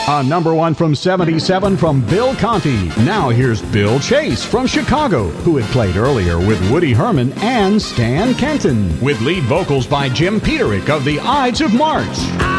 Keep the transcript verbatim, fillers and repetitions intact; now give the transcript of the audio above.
A number one from seventy-seven from Bill Conti. Now here's Bill Chase from Chicago, who had played earlier with Woody Herman and Stan Kenton, with lead vocals by Jim Peterick of the Ides of March.